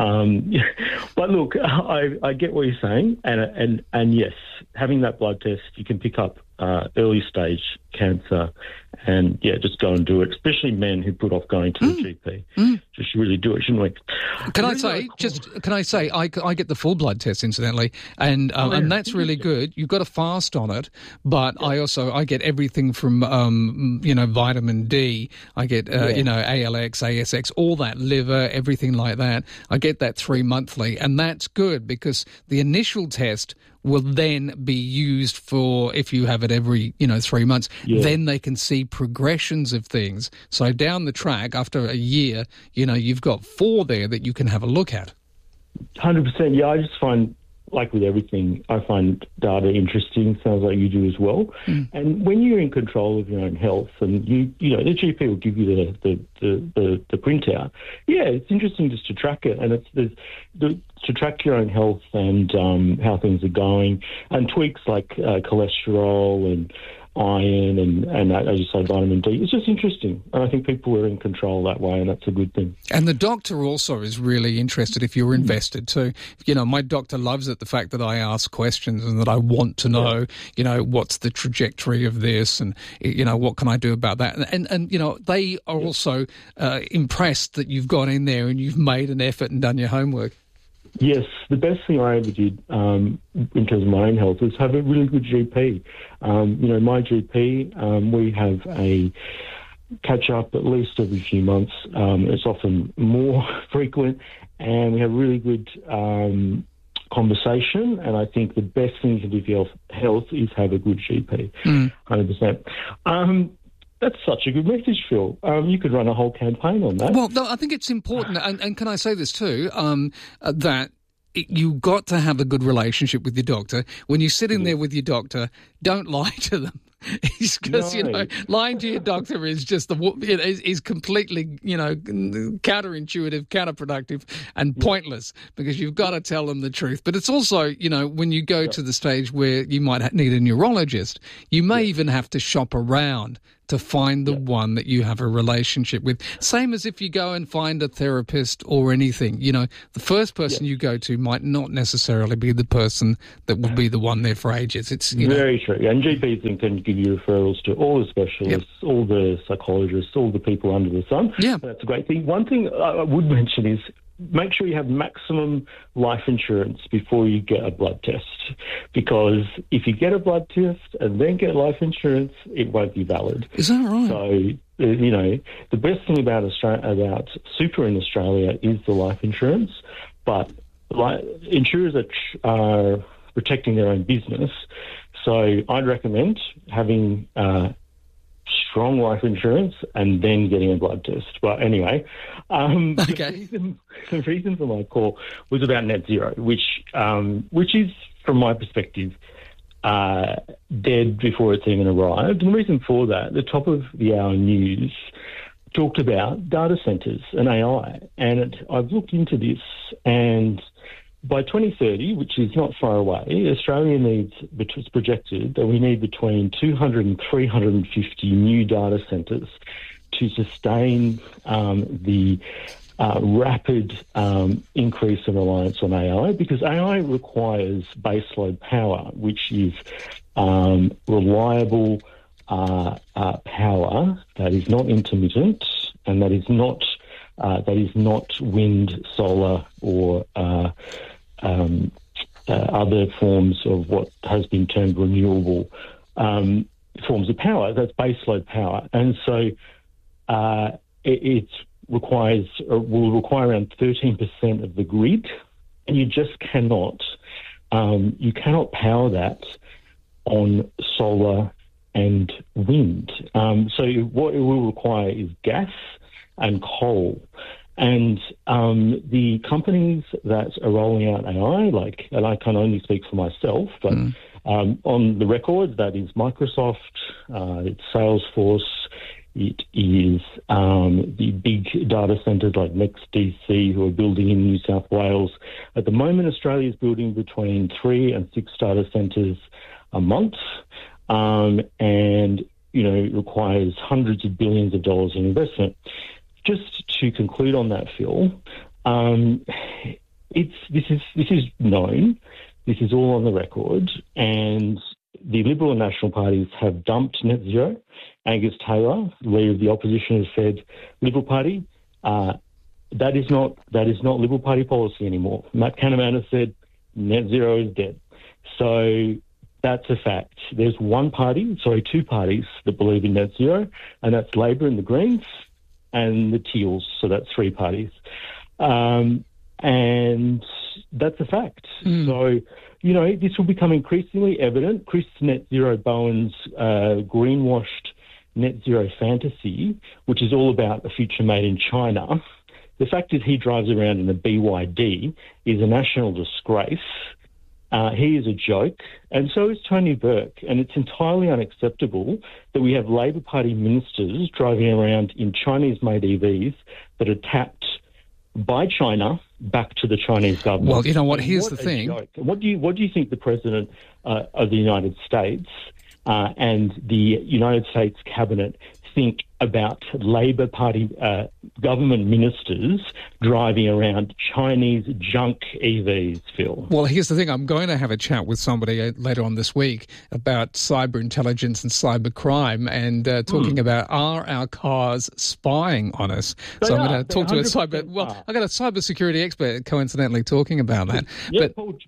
But look, I get what you're saying, and yes, having that blood test, you can pick up early stage cancer, and just go and do it. Especially men who put off going to the GP, just really do it, shouldn't we? Can I say, I get the full blood test, incidentally, and that's really good. You've got to fast on it, but I get everything from vitamin D. I get ALX, ASX, all that, liver, everything like that. I get that 3 monthly, and that's good because the initial test will then be used for if you have it every 3 months. Then they can see progressions of things. So down the track, after a year, you've got 4 there that you can have a look at. 100%. Yeah, I just find, like with everything, I find data interesting. Sounds like you do as well. And when you're in control of your own health, and the GP will give you the printout. Yeah, it's interesting just to track it, and to track your own health and how things are going, and tweaks like cholesterol and iron and as you say, vitamin D. It's just interesting, and I think people are in control that way, and that's a good thing. And the doctor also is really interested if you're invested too. My doctor loves it, the fact that I ask questions and that I want to know, what's the trajectory of this, and what can I do about that, and they are also impressed that you've gone in there and you've made an effort and done your homework. Yes, the best thing I ever did in terms of my own health was have a really good GP. My GP, we have a catch-up at least every few months. It's often more frequent, and we have really good conversation, and I think the best thing you can do for your health is have a good GP, 100%. That's such a good message, Phil. You could run a whole campaign on that. Well, no, I think it's important, and can I say this too, that you've got to have a good relationship with your doctor. When you sit in there with your doctor, don't lie to them. Because, lying to your doctor is just is completely, counterintuitive, counterproductive and pointless, because you've got to tell them the truth. But it's also, when you go to the stage where you might need a neurologist, you may even have to shop around to find the one that you have a relationship with. Same as if you go and find a therapist or anything. The first person you go to might not necessarily be the person that will be the one there for ages. It's very true. And GPs can give you referrals to all the specialists, all the psychologists, all the people under the sun. Yeah. That's a great thing. One thing I would mention is make sure you have maximum life insurance before you get a blood test, because if you get a blood test and then get life insurance, it won't be valid. Is that right? So, the best thing about super in Australia is the life insurance, but insurers are protecting their own business. So I'd recommend having strong life insurance and then getting a blood test. But anyway, the reason for my call was about net zero, which is, from my perspective, dead before it's even arrived. And the reason for that, the top of the hour news talked about data centres and AI. And I've looked into this, and by 2030, which is not far away, Australia needs, it's projected that we need between 200 and 350 new data centres to sustain the rapid increase in reliance on AI, because AI requires baseload power, which is reliable power that is not intermittent and that is not wind, solar, or other forms of what has been termed renewable forms of power. That's baseload power, and so it will require around 13% of the grid, and you just cannot power that on solar and wind. So what it will require is gas and coal. And the companies that are rolling out AI, and I can only speak for myself, but on the record, that is Microsoft, it's Salesforce, it is the big data centres like NextDC, who are building in New South Wales. At the moment, Australia is building between 3 and 6 data centres a month, and it requires hundreds of billions of dollars in investment. Just to conclude on that, Phil, this is known. This is all on the record, and the Liberal and National parties have dumped net zero. Angus Taylor, the leader of the opposition, has said, Liberal Party, that is not Liberal Party policy anymore. Matt Canavan has said net zero is dead. So that's a fact. There's two parties that believe in net zero, and that's Labor and the Greens and the Teals. So that's 3 parties. And that's a fact. So, this will become increasingly evident. Chris Net Zero Bowen's greenwashed net zero fantasy, which is all about a future made in China, the fact that he drives around in a BYD is a national disgrace. He is a joke, and so is Tony Burke, and it's entirely unacceptable that we have Labor Party ministers driving around in Chinese-made EVs that are tapped by China back to the Chinese government. Well, you know what? Here's the thing. What do you think the President of the United States and the United States Cabinet think about Labor Party government ministers driving around Chinese junk EVs, Phil? Well, here's the thing. I'm going to have a chat with somebody later on this week about cyber intelligence and cyber crime, and talking about, are our cars spying on us? So I'm going to talk to a cyber security expert, coincidentally, talking about that. Yeah,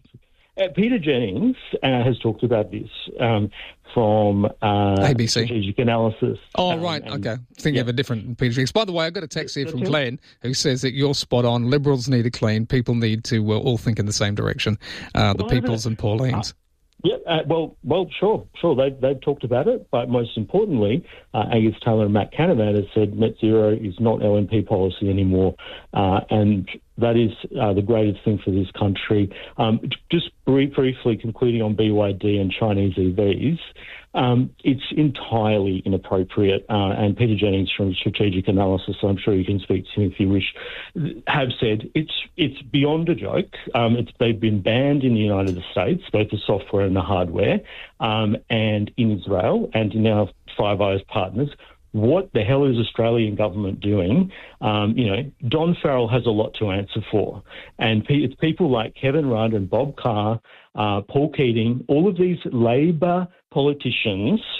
Peter Jennings has talked about this from ABC Strategic Analysis. Oh, right. Okay. Thinking of a different Peter Jennings. By the way, I've got a text here from Glenn who says that you're spot on. Liberals need a clean. People need to all think in the same direction. The Peoples and Paulines. Sure. They've talked about it, but most importantly, Angus Taylor and Matt Canavan have said net zero is not LNP policy anymore, and that is the greatest thing for this country. Just briefly concluding on BYD and Chinese EVs, it's entirely inappropriate, and Peter Jennings from Strategic Analysis, I'm sure you can speak to him if you wish, have said it's beyond a joke. They've been banned in the United States, both the software and the hardware, and in Israel and in our Five Eyes partners. What the hell is Australian government doing? Don Farrell has a lot to answer for. And it's people like Kevin Rudd and Bob Carr, Paul Keating, all of these Labor politicians